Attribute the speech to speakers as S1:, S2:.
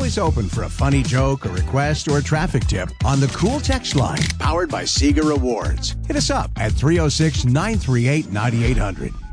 S1: always open for a funny joke, a request, or a traffic tip on the Cool Text line, powered by Sega Rewards. Hit us up at 306-938-9800.